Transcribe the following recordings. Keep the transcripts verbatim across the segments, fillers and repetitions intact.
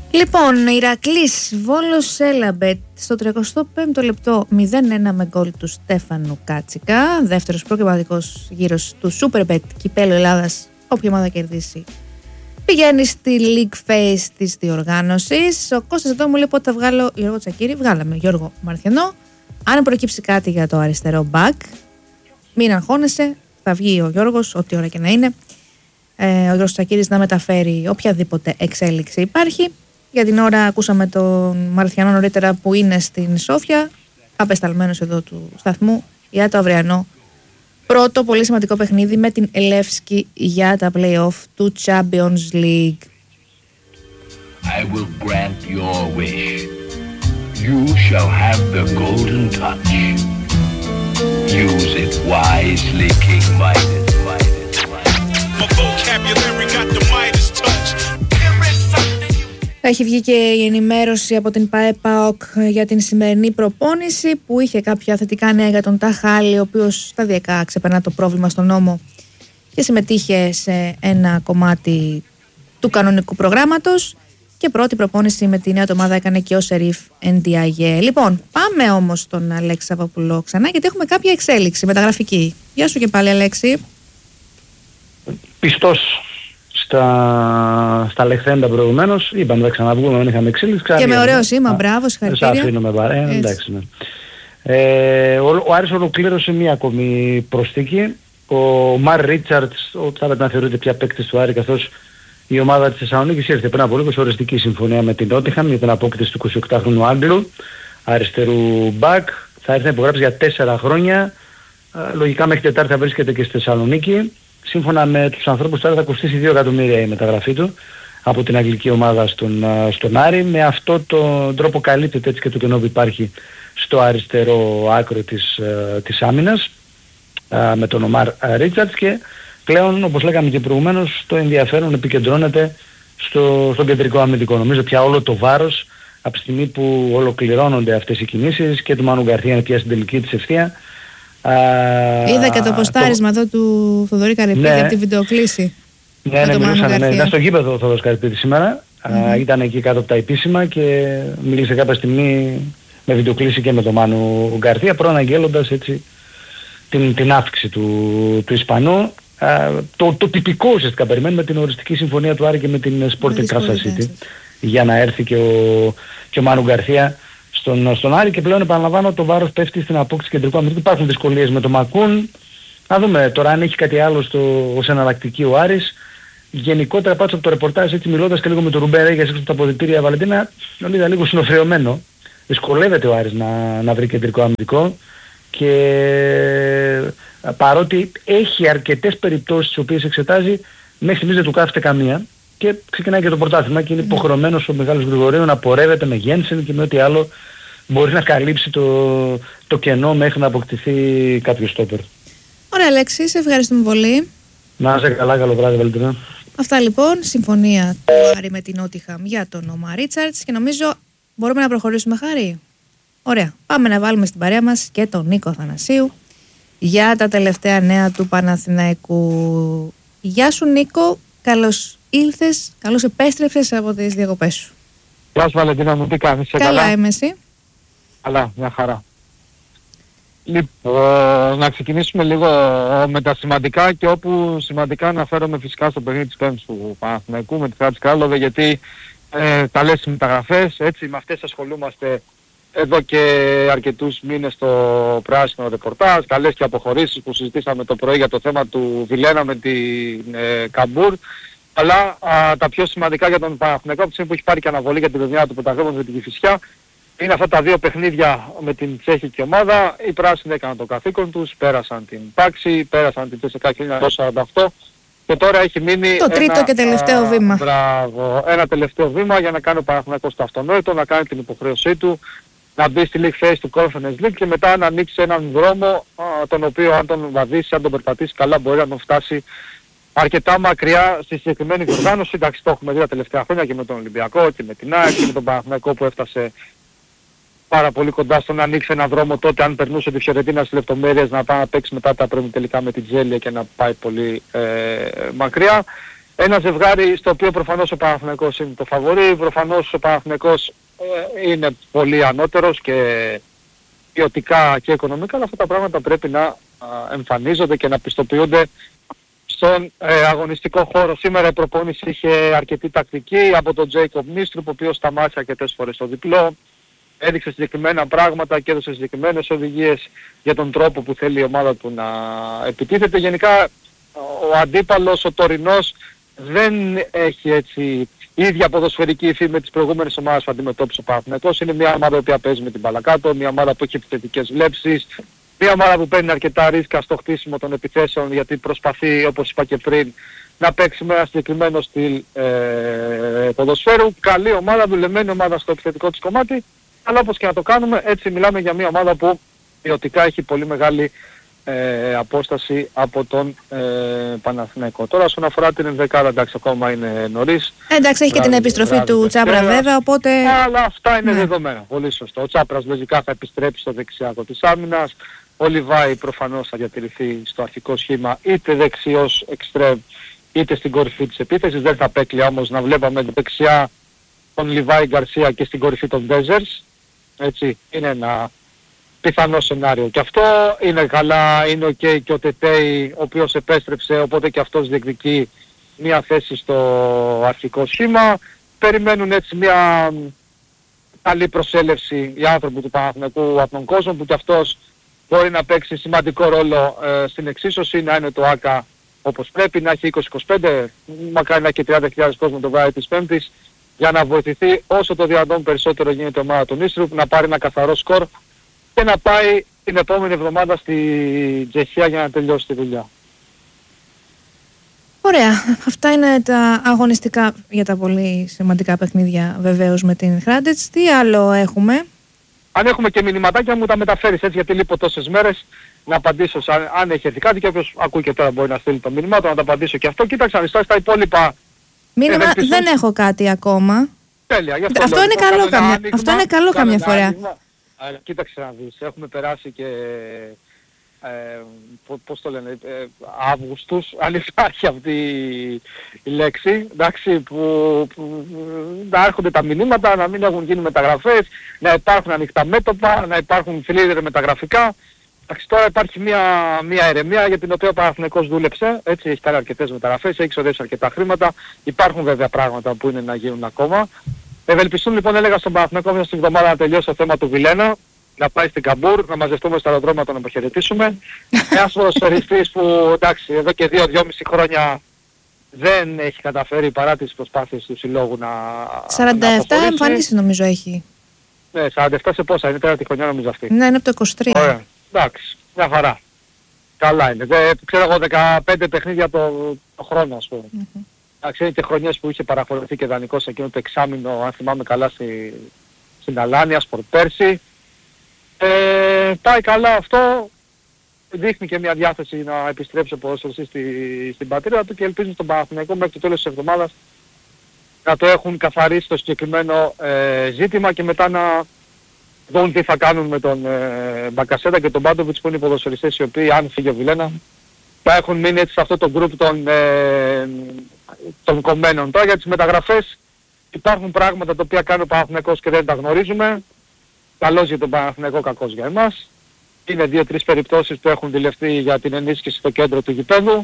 Λοιπόν, Ηρακλής Βόλος Έλαμπετ στο τριακοστό πέμπτο λεπτό μηδέν ένα με γκολ του Στέφανου Κάτσικα. Δεύτερος προκριματικός γύρος του Superbet Κυπέλλου Ελλάδας. Όποια ομάδα κερδίσει πηγαίνει στη League Phase της διοργάνωσης. Ο Κώστας εδώ μου λέει πότε θα βγάλω Γιώργο Τσακίρη. Βγάλαμε Γιώργο Μαρθιανό. Αν προκύψει κάτι για το αριστερό back, μην αγχώνεσαι, θα βγει ο Γιώργος ό,τι ώρα και να είναι. Ε, ο Γιώργος Τσακίρης να μεταφέρει οποιαδήποτε εξέλιξη υπάρχει. Για την ώρα ακούσαμε τον Μαρθιανό νωρίτερα που είναι στην Σόφια, απεσταλμένος εδώ του σταθμού για το αυριανό πρώτο πολύ σημαντικό παιχνίδι με την Ελεύσκη για τα play-off του Champions League. I will grant your wish. You shall have the golden touch. Use it wisely, King Midas, Midas, Midas. My vocabulary got the Midas touch. Έχει βγει και η ενημέρωση από την ΠΑΕ-ΠΑΟΚ για την σημερινή προπόνηση που είχε κάποια θετικά νέα για τον Ταχάλη, ο οποίος σταδιακά ξεπερνά το πρόβλημα στον νόμο και συμμετείχε σε ένα κομμάτι του κανονικού προγράμματος και πρώτη προπόνηση με τη νέα ομάδα έκανε και ο Σερίφ Εντιαγέ. Λοιπόν, πάμε όμως στον Αλέξη Σαββόπουλο ξανά γιατί έχουμε κάποια εξέλιξη μεταγραφική. Γεια σου και πάλι Αλέξη. Πιστός στα, στα λεχθέντα προηγουμένως, είπαμε θα ξαναβγούμε, δεν είχαμε εξέλιξη. Και με ωραίο σήμα, μπράβο, συγχαρητήρια. Σας αφήνω με παρέα, εντάξει. Ναι. Ε, ο, ο Άρης ολοκλήρωσε μία ακόμη προσθήκη. Ο Μαρ Ρίτσαρτς, θα πρέπει να θεωρείται πια παίκτης του Άρη, καθώς η ομάδα της Θεσσαλονίκης ήρθε πριν από λίγο σε οριστική συμφωνία με την Νότιχαμ για την απόκτηση του εικοσιοκτάχρονου Άγγλου, αριστερού μπακ. Θα έρθει να υπογράψει για τέσσερα χρόνια. Λογικά μέχρι Τετάρτη θα βρίσκεται και στη Θεσσαλονίκη. Σύμφωνα με τους ανθρώπους τώρα θα κοστίσει δύο εκατομμύρια η μεταγραφή του από την αγγλική ομάδα στον, στον Άρη. Με αυτό τον τρόπο καλύπτεται έτσι και το κενό που υπάρχει στο αριστερό άκρο της, της άμυνας με τον Ομάρ Ρίτσαρτς και πλέον όπως λέγαμε και προηγουμένως το ενδιαφέρον επικεντρώνεται στο, στο κεντρικό αμυντικό. Νομίζω πια όλο το βάρος από τη στιγμή που ολοκληρώνονται αυτές οι κινήσεις και του Μάνου Γκαρθία είναι πια στην τελική της ευθεία. Είδα και το ποστάρισμα το... εδώ του Θοδωρή Καρυπίδη ναι. από τη βιντεοκλήση. Ναι, ναι, μιλούσαν, ναι, ήταν στο γήπεδο ο Θοδωρής Καρυπίδη σήμερα. Mm-hmm. Uh, ήταν εκεί κάτω από τα επίσημα και μίλησε κάποια στιγμή με βιντεοκλήση και με τον Μάνου Γκαρθία προαναγγέλλοντας έτσι την, την αύξηση του, του Ισπανού. Uh, το, το τυπικό ουσιαστικά περιμένουμε την οριστική συμφωνία του Άρη και με την Sporting Kansas City για να έρθει και ο, και ο Μάνου Γκαρθία στον, στον Άρη και πλέον επαναλαμβάνω το βάρος πέφτει στην απόκτηση κεντρικού αμυντικού. Υπάρχουν δυσκολίες με το Μακούν. Να δούμε τώρα αν έχει κάτι άλλο στο, ως εναλλακτική ο Άρης. Γενικότερα πάντως από το ρεπορτάζ έτσι μιλώντας και λίγο με τον Ρουμπέν Ρέγιας έξω από τα αποδυτήρια Βαλεντίνα τον είδα λίγο συνοφρεωμένο. Δυσκολεύεται ο Άρης να, να βρει κεντρικό αμυντικό και παρότι έχει αρκετές περιπτώσεις τις οποίες εξετάζει μέχρι στιγμής δεν του κάθεται καμία. Και ξεκινάει και το πρωτάθλημα και είναι υποχρεωμένος ο Μεγάλος Γρηγορίου να πορεύεται με Γένσεν και με ό,τι άλλο μπορεί να καλύψει το, το κενό μέχρι να αποκτηθεί κάποιο στόπερ. Ωραία Αλέξη, σε ευχαριστούμε πολύ. Να είσαι καλά, καλό βράδυ Βαλεντίνα. Αυτά λοιπόν, συμφωνία του Άρη με την Νότιχαμ για τον Ομάρ Ρίτσαρτς και νομίζω μπορούμε να προχωρήσουμε Χάρη. Ωραία, πάμε να βάλουμε στην παρέα μας και τον Νίκο Αθανασίου για τα τελευταία νέα του Παναθηναϊκού. Γεια σου Νίκο, καλώς ήλθες, καλώς επέστρεψες από τις διακοπές σου. Γεια σου Βαλεντίνα μου, τι κάνεις, είσαι καλά? Καλά είμαι εσύ. Καλά, μια χαρά. Λοιπόν, να ξεκινήσουμε λίγο με τα σημαντικά και όπου σημαντικά αναφέρομαι φυσικά στο παιχνίδι της Πέμπτης του Παναθηναϊκού με τη Χάτς Κάρλοβε γιατί ε, τα λες μεταγραφές, έτσι με αυτές ασχολούμαστε εδώ και αρκετούς μήνες στο πράσινο ρεπορτάζ, καλές και αποχωρήσεις που συζητήσαμε το πρωί για το θέμα του Βιλένα με την ε, Καμπούρ. Αλλά α, τα πιο σημαντικά για τον Παναθηναϊκό από τη στιγμή που έχει πάρει και αναβολή για την παιδιά του πρωταθλήματος με την Κηφισιά είναι αυτά τα δύο παιχνίδια με την τσέχικη ομάδα. Οι πράσινοι έκαναν το καθήκον τους, πέρασαν την Πάξη, πέρασαν την Τσέσσεκα χίλια εννιακόσια σαράντα οκτώ και τώρα έχει μείνει το τρίτο ένα, και τελευταίο α, βήμα. Μπράβο, ένα τελευταίο βήμα για να κάνει ο Παναθηναϊκός το αυτονόητο, να κάνει την υποχρέωσή του, να μπει στη League Phase του Conference League και μετά να ανοίξει έναν δρόμο α, τον οποίο αν τον βαδίσει, αν τον περπατήσει καλά μπορεί να τον φτάσει αρκετά μακριά στη συγκεκριμένη διοργάνωση. Εντάξει, το έχουμε δει τα τελευταία χρόνια και με τον Ολυμπιακό και με την ΑΕΚ και με τον Παναθηναϊκό που έφτασε πάρα πολύ κοντά στο να ανοίξει έναν δρόμο τότε αν περνούσε τη Φιωρεντίνα στις λεπτομέρειες να πάει να παίξει μετά τα προημιτελικά με την Τζέλια και να πάει πολύ ε, μακριά. ένα ζευγάρι στο οποίο προφανώς ο Παναθηναϊκός είναι το φαβορί, προφανώς ο Παναθηναϊκός ε, είναι πολύ ανώτερος και ποιοτικά και οικονομικά, αλλά αυτά τα πράγματα πρέπει να α, εμφανίζονται και να πιστοποιούνται στον ε, αγωνιστικό χώρο. Σήμερα η προπόνηση είχε αρκετή τακτική από τον Τζέικοπ Νίστρουπ, ο οποίος σταμάτησε αρκετές φορές το διπλό, έδειξε συγκεκριμένα πράγματα και έδωσε συγκεκριμένες οδηγίες για τον τρόπο που θέλει η ομάδα του να επιτίθεται. Γενικά ο αντίπαλος, ο τωρινός, δεν έχει έτσι ίδια ποδοσφαιρική υφή με τις προηγούμενες ομάδες που αντιμετώπισε ο Παναθηναϊκός. Είναι μια ομάδα που παίζει με την μπάλα κάτω, μια ομάδα που έχει επιθετικές βλέψεις, μια ομάδα που παίρνει αρκετά ρίσκα στο χτίσιμο των επιθέσεων, γιατί προσπαθεί, όπως είπα και πριν, να παίξει με ένα συγκεκριμένο στυλ ε, ποδοσφαίρου. Καλή ομάδα, δουλεμένη ομάδα στο επιθετικό της κομμάτι, αλλά όπως και να το κάνουμε, έτσι μιλάμε για μια ομάδα που ποιοτικά έχει πολύ μεγάλη ε, απόσταση από τον ε, Παναθηναϊκό. Τώρα όσον αφορά την ενδεκάδα, εντάξει, ακόμα είναι νωρίς. Εντάξει, έχει και την επιστροφή βράδυ, του Τσάπρα βέβαια, οπότε... Αλλά αυτά είναι ναι. δεδομένα, πολύ σωστό. Ο Τσάπρας λογικά θα επιστρέψει στο δεξιάκο της άμυνας. Ο Λιβάη προφανώς θα διατηρηθεί στο αρχικό σχήμα, είτε δεξιός εξτρέμ, είτε στην κορυφή της επίθεσης. Δεν θα απέκλεια όμως να βλέπαμε δεξιά τον Λιβάη Γκαρσία και στην κορυφή των Ντέζερς. Έτσι, είναι ένα πιθανό σενάριο. Και αυτό είναι καλά, είναι ok και ο Τετέι, ο οποίος επέστρεψε, οπότε και αυτός διεκδικεί μια θέση στο αρχικό σχήμα. Περιμένουν έτσι μια καλή προσέλευση οι άνθρωποι του Παναθηναϊκού από τον κόσμο, που και αυτός μπορεί να παίξει σημαντικό ρόλο ε, στην εξίσωση, να είναι το ΆΚΑ όπως πρέπει, να έχει είκοσι είκοσι πέντε, μακάρι να έχει και τριάντα χιλιάδες κόσμο το βράδυ της Πέμπτης, για να βοηθηθεί όσο το δυνατόν περισσότερο γίνεται η ομάδα του Νίστρουπ, να πάρει ένα καθαρό σκορ και να πάει την επόμενη εβδομάδα στη Τσεχία για να τελειώσει τη δουλειά. Ωραία. Αυτά είναι τα αγωνιστικά για τα πολύ σημαντικά παιχνίδια βεβαίως με την Hrádec. Τι άλλο έχουμε? Αν έχουμε και μηνυματάκια μου τα μεταφέρεις έτσι, γιατί λείπω τόσες μέρες, να απαντήσω αν, αν έχει έρθει κάτι, και όποιος ακούει και τώρα μπορεί να στείλει το μήνυμα του, να τα απαντήσω και αυτό. Κοίταξε αν στα υπόλοιπα... Μήνυμα ε, δεν, δεν έχω κάτι ακόμα. Τέλεια. Γι' αυτό αυτό, λέω, είναι λοιπόν, καλό καμιά, άνοιγμα, αυτό είναι καλό καμιά φορά. Α, κοίταξε να δεις, έχουμε περάσει και... Ε, πώς το λένε, ε, Αύγουστους, αν υπάρχει αυτή η λέξη, εντάξει, που, που να έρχονται τα μηνύματα, να μην έχουν γίνει μεταγραφές, να υπάρχουν ανοιχτά μέτωπα, να υπάρχουν φλίδερ μεταγραφικά. Εντάξει, τώρα υπάρχει μια, μια ερεμία για την οποία ο Παναθηναϊκός δούλεψε, έτσι, έχει κάνει αρκετές μεταγραφές, έχει ξοδέψει αρκετά χρήματα, υπάρχουν βέβαια πράγματα που είναι να γίνουν ακόμα. Ευελπιστούν λοιπόν, έλεγα στον Παναθηναϊκό μια στην εβδομάδα να τελειώσει το θέμα του Βιλένα, να πάει στην Καμπούρ, να μαζευτούμε στο αεροδρόμιο να τον αποχαιρετήσουμε. Ένας ποδοσφαιριστής που εντάξει εδώ και δύο δυόμισι χρόνια δεν έχει καταφέρει παρά τις προσπάθειες του συλλόγου να... σαράντα επτά εμφανίσεις νομίζω έχει. Ναι, σαράντα επτά σε πόσα, είναι τέταρτη χρονιά νομίζω αυτή. Ναι, είναι από το είκοσι τρία. Ωραία, εντάξει, μια χαρά. Καλά είναι. Δεν, ξέρω εγώ δεκαπέντε παιχνίδια το, το χρόνο ας πούμε. Mm-hmm. Εντάξει, είναι και χρονιές που είχε παραχωρηθεί και δανεικός εκείνο το εξάμηνο, αν θυμάμαι καλά, στη, στην Αλάνια, σπορ πέρσι. Ε, πάει καλά αυτό, δείχνει και μια διάθεση να επιστρέψει ο ποδοσφαιριστής στη, στην πατρίδα του και ελπίζουν στον Παναθηναϊκό μέχρι το τέλος της εβδομάδας να το έχουν καθαρίσει το συγκεκριμένο ε, ζήτημα και μετά να δουν τι θα κάνουν με τον ε, Μπακασέτα και τον Μπάντοβιτς, που είναι οι ποδοσφαιριστές οι οποίοι, αν φύγει ο Βιλένα, θα έχουν μείνει έτσι σε αυτό το γκρουπ των, ε, των κομμένων. Τώρα για τις μεταγραφές υπάρχουν πράγματα τα οποία κάνει ο Παναθηναϊκός και δεν τα γνωρίζουμε. Καλός για τον Παναθηναϊκό, κακός για εμάς. Είναι δύο-τρεις περιπτώσεις που έχουν δηλευτεί για την ενίσχυση στο κέντρο του γηπέδου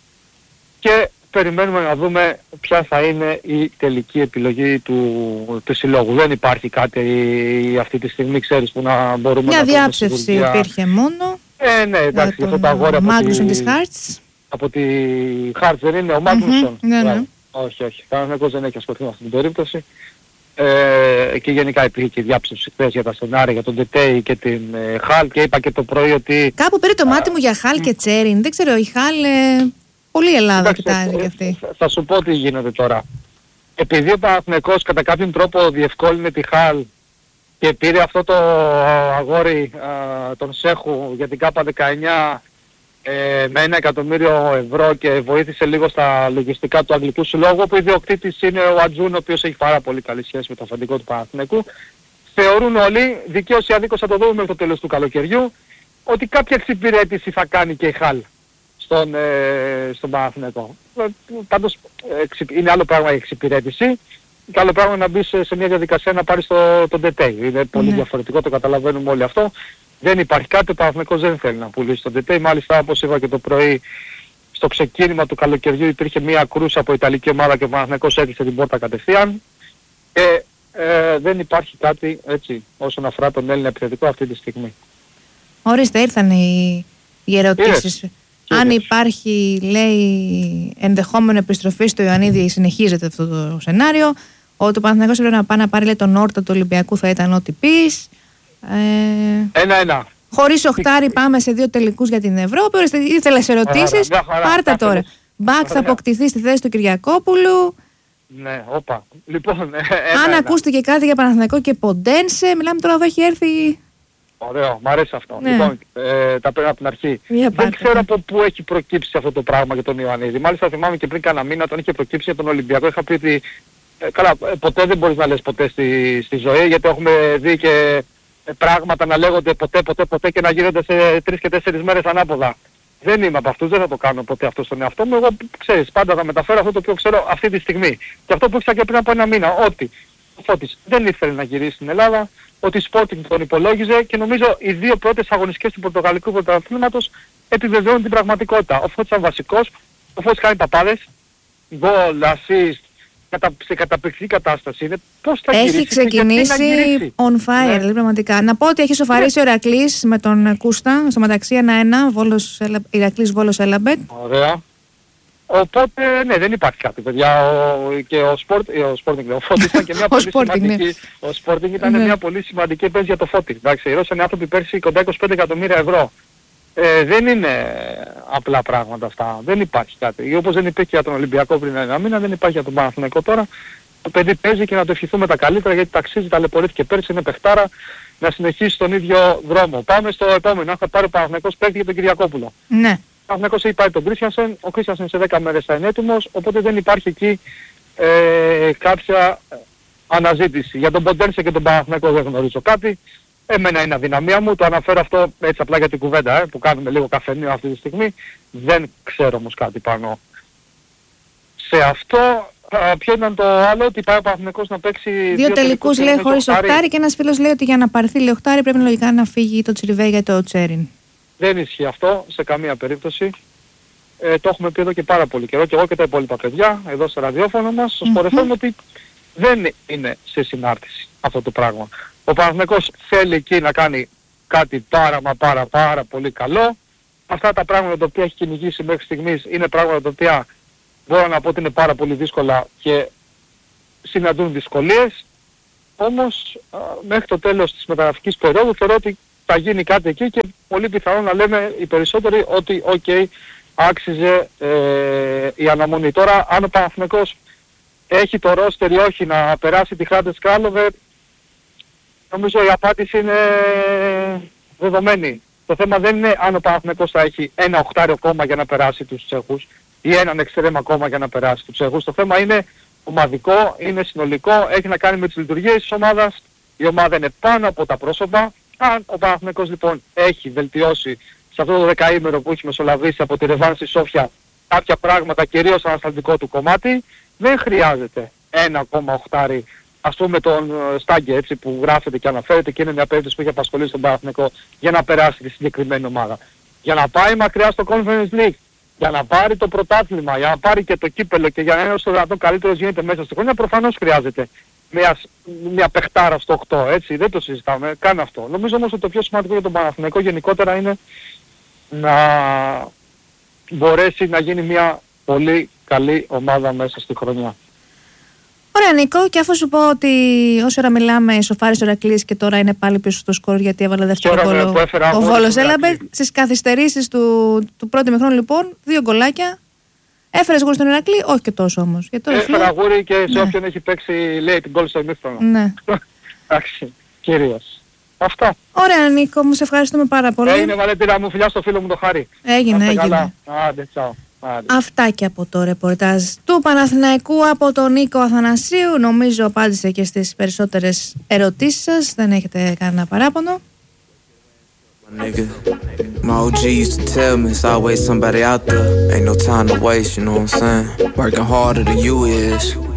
και περιμένουμε να δούμε ποια θα είναι η τελική επιλογή του, του συλλόγου. Δεν υπάρχει κάτι αυτή τη στιγμή, ξέρεις, που να μπορούμε μια να πούμε. Μια διάψευση υπήρχε μόνο. Ε, ναι, εντάξει, για αυτό το αγόρι από Μάγνουσον της Χάρτς. Από τη Χάρτς δεν είναι ο Μάγνουσον. Mm-hmm, ναι, ναι. Όχι, όχι. Κανονικός δεν έχει ασχοληθεί με αυτή την περίπτωση. Ε, και γενικά υπήρχε και διάψευση χθες για τα σενάρια, για τον Τετέι και την ε, Χαλ, και είπα και το πρωί ότι... Κάπου πήρε το μάτι μου για Χαλ και Τσέριν. Δεν ξέρω, η Χαλ ε, πολύ Ελλάδα κοιτάζει κι αυτή. Θα, θα σου πω τι γίνεται τώρα. Επειδή ο Παναθηναϊκός κατά κάποιον τρόπο διευκόλυνε τη Χαλ και πήρε αυτό το αγόρι α, τον Σέχου για την ΚΑΠΑ δεκαεννιά ε, με ένα εκατομμύριο ευρώ και βοήθησε λίγο στα λογιστικά του Αγγλικού Συλλόγου, που ιδιοκτήτης είναι ο Ατζούν, ο οποίος έχει πάρα πολύ καλή σχέση με το αφεντικό του Παναθηναϊκού. Θεωρούν όλοι, δικαίως ή αδίκως θα το δούμε μέχρι το τέλος του καλοκαιριού, ότι κάποια εξυπηρέτηση θα κάνει και η Χαλ στον, ε, στον Παναθηναϊκό. Ε, πάντως ε, είναι άλλο πράγμα η εξυπηρέτηση και άλλο πράγμα να μπεις σε, σε μια διαδικασία να πάρεις το, το ντετέι. Είναι πολύ mm. διαφορετικό, το καταλαβαίνουμε όλοι αυτό. Δεν υπάρχει κάτι, ο Παναθηναϊκός δεν θέλει να πουλήσει το ντετέι. Μάλιστα, όπως είπα και το πρωί, στο ξεκίνημα του καλοκαιριού υπήρχε μια κρούσα από Ιταλική ομάδα και ο Παναθηναϊκός έκλεισε την πόρτα κατευθείαν. Και ε, δεν υπάρχει κάτι έτσι όσον αφορά τον Έλληνα επιθετικό αυτή τη στιγμή. Ορίστε, ήρθαν οι, οι ερωτήσεις. Αν υπάρχει, λέει, ενδεχόμενο επιστροφή στο Ιωαννίδη, συνεχίζεται αυτό το σενάριο. Ότι ο Παναθηναϊκός πρέπει να πάει να πάρει, λέει, τον Όρτα του Ολυμπιακού, θα ήταν ό,τι πεις. Ε... Ένα-ένα. Χωρίς οχτάρι πάμε σε δύο τελικούς για την Ευρώπη. Ήθελες ερωτήσεις, πάρτε τώρα. Μπακ θα αποκτηθεί στη θέση του Κυριακόπουλου. Ναι, όπα. Λοιπόν, ένα, αν ένα. ακούστηκε κάτι για Παναθηναϊκό και Ποντένσε, μιλάμε τώρα εδώ έχει έρθει. Ωραίο, μ' αρέσει αυτό. Ναι. Λοιπόν, ε, τα παίρνω από την αρχή. Για δεν πάτε. ξέρω από πού έχει προκύψει αυτό το πράγμα για τον Ιωαννίδη. Μάλιστα θυμάμαι και πριν κάνα μήνα, όταν είχε προκύψει για τον Ολυμπιακό, είχα πει ότι ε, καλά, ε, ποτέ δεν μπορείς να λες ποτέ στη, στη ζωή, γιατί έχουμε δει και ε, πράγματα να λέγονται ποτέ, ποτέ, ποτέ και να γίνονται σε τρεις και τέσσερις μέρες ανάποδα. Δεν είμαι από αυτούς, δεν θα το κάνω ποτέ αυτό στον εαυτό μου. Εγώ, ξέρεις, πάντα θα μεταφέρω αυτό το οποίο ξέρω αυτή τη στιγμή. Και αυτό που ήξερα και πριν από ένα μήνα, ότι ο Φώτης δεν ήθελε να γυρίσει στην Ελλάδα, ότι η Sporting τον υπολόγιζε και νομίζω οι δύο πρώτες αγωνιστικές του Πορτογαλικού Πρωταθλήματος επιβεβαιώνουν την πραγματικότητα. Ο Φώτης ήταν βασικός, ο Φώτης κάνει παπάδες, γκολ, assist, κατα, σε καταπληκτική κατάσταση είναι. Πώς θα έχει γυρίσει, ξεκινήσει on fire, ναι. πραγματικά. Να πω ότι έχει σοφαρίσει ναι. ο Ηρακλής με τον Κούστα, στο μεταξύ ένα-ένα, Ηρακλής Βόλος Έλαμπετ. Ωραία. Οπότε, ναι, δεν υπάρχει κάτι, παιδιά. Ο, και ο Sporting, ο Sporting, ο Φώτης ήταν και μια πολύ σημαντική, ναι. ο Sporting ήταν ναι. μια πολύ σημαντική επένδυση για το Φώτη. Εντάξει, οι Ρώσοι είναι άνθρωποι πέρσι κοντά είκοσι πέντε εκατομμύρια ευρώ. Ε, δεν είναι απλά πράγματα αυτά. Δεν υπάρχει κάτι. Όπως δεν υπήρχε για τον Ολυμπιακό πριν ένα μήνα, δεν υπάρχει για τον Παναθηναϊκό τώρα. Το παιδί παίζει και να το ευχηθούμε τα καλύτερα, γιατί ταξίζει, ταλαιπωρήθηκε πέρσι, είναι παιχτάρα, να συνεχίσει τον ίδιο δρόμο. Πάμε στο επόμενο. Αν θα πάρει ο Παναθηναϊκός παίκτη για τον Κυριακόπουλο. Ναι. Ο Παναθηναϊκός έχει πάρει τον Κρίστιανσεν, ο Κρίστιανσεν σε δέκα μέρες θα είναι έτοιμος, οπότε δεν υπάρχει εκεί ε, κάποια αναζήτηση. Για τον Ποντένσε και τον Παναθηναϊκό δεν γνωρίζω κάτι. Εμένα είναι αδυναμία μου, το αναφέρω αυτό έτσι απλά για την κουβέντα ε, που κάνουμε λίγο καφενείο αυτή τη στιγμή. Δεν ξέρω όμως κάτι πάνω σε αυτό. Α, ποιο ήταν το άλλο, ότι πάει ο Παναθηναϊκός να παίξει δύο, δύο τελικούς λέει χωρίς οχτάρι και ένας φίλος λέει ότι για να πάρθει λέει οχτάρι πρέπει λογικά να φύγει το Τσιριβέ για το Τσέριν. Δεν ισχύει αυτό σε καμία περίπτωση. Ε, το έχουμε πει εδώ και πάρα πολύ καιρό και εγώ και τα υπόλοιπα παιδιά εδώ στο ραδιόφωνο μας. Σας mm-hmm. ότι δεν είναι σε συνάρτηση αυτό το πράγμα. Ο Παναθηναϊκός θέλει εκεί να κάνει κάτι πάρα μα πάρα πάρα πολύ καλό. Αυτά τα πράγματα τα οποία έχει κυνηγήσει μέχρι στιγμής είναι πράγματα τα οποία μπορώ να πω ότι είναι πάρα πολύ δύσκολα και συναντούν δυσκολίες. Όμως α, μέχρι το τέλος της μεταγραφικής περίοδου θεωρώ ότι θα γίνει κάτι εκεί και πολύ πιθανό να λέμε οι περισσότεροι ότι οκ, okay, άξιζε ε, η αναμονή. Τώρα αν ο Παναθηναϊκός έχει το ρόστερ ή όχι να περάσει τη Χάντες Κράλοβε, νομίζω η απάντηση είναι δεδομένη. Το θέμα δεν είναι αν ο Παναθηναϊκός θα έχει ένα οχτάριο ακόμα για να περάσει τους Τσέχους ή έναν εξτρέμ ακόμα για να περάσει τους Τσέχους. Το θέμα είναι ομαδικό, είναι συνολικό, έχει να κάνει με τις λειτουργίες της ομάδας. Η ομάδα είναι πάνω από τα πρόσωπα. Αν ο Παναθηναϊκός λοιπόν έχει βελτιώσει σε αυτό το δεκαήμερο που έχει μεσολαβήσει από τη Ρεβάν στη Σόφια κάποια πράγματα, κυρίως ανασταλτικό του κομμάτι, δεν χρειάζεται ένα ακόμα οχτάρι, ας πούμε τον Στάγκε έτσι που γράφεται και αναφέρεται και είναι μια περίπτωση που έχει απασχολήσει τον Παναθηναϊκό για να περάσει τη συγκεκριμένη ομάδα. Για να πάει μακριά στο Conference League, για να πάρει το πρωτάθλημα, για να πάρει και το κύπελο και για να είναι όσο δυνατόν καλύτερος γίνεται μέσα στη χρονιά, προφανώς χρειάζεται μια, μια παιχτάρα στο οκτώ, έτσι, δεν το συζητάμε, καν αυτό. Νομίζω όμως ότι το πιο σημαντικό για τον Παναθηναϊκό γενικότερα είναι να μπορέσει να γίνει μια πολύ καλή ομάδα μέσα στη χρονιά. Ωραία Νίκο, και αφού σου πω ότι όσο ώρα μιλάμε σοφάρισε ο Ηρακλής και τώρα είναι πάλι πίσω στο σκορ γιατί έβαλε δεύτερο γκολ ο Βόλος Έλαμπετ, στις καθυστερήσεις του, του πρώτου ημιχρόνου λοιπόν, δύο γκολάκια. Έφερες γούρι στον Ηρακλή, όχι και τόσο όμως. Έφερα γούρι και σε ναι. όποιον έχει παίξει λέει την γκολ στο ημίχρονο. Ναι. Εντάξει, κυρίως. Αυτά. Ωραία Νίκο, μου σε ευχαριστούμε πάρα πολύ. Έγινε Βαλέντινα μου, φιλιά στο φίλο μου το Χάρη. Έγινε, έγινε. Άντε, τσάω. Αυτά και από το ρεπορτάζ του Παναθηναϊκού από τον Νίκο Αθανασίου. Νομίζω απάντησε και στις περισσότερες ερωτήσεις σας. Δεν έχετε κανένα παράπονο. My Ο G used to tell me it's always somebody out there. Ain't no time to waste, you know what I'm saying? Working harder than you is.